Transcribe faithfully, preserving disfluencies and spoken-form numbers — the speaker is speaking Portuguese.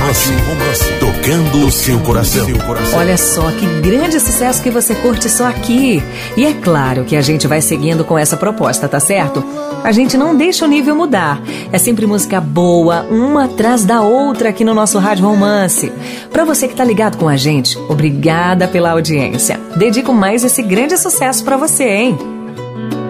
Romance, tocando o seu coração. Olha só que grande sucesso que você curte só aqui. E é claro que a gente vai seguindo com essa proposta, tá certo? A gente não deixa o nível mudar. É sempre música boa, uma atrás da outra aqui no nosso Rádio Romance. Pra você que tá ligado com a gente, obrigada pela audiência. Dedico mais esse grande sucesso pra você, hein?